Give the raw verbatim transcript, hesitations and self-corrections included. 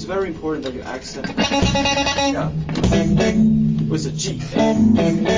very important that you accent Yeah. with a G.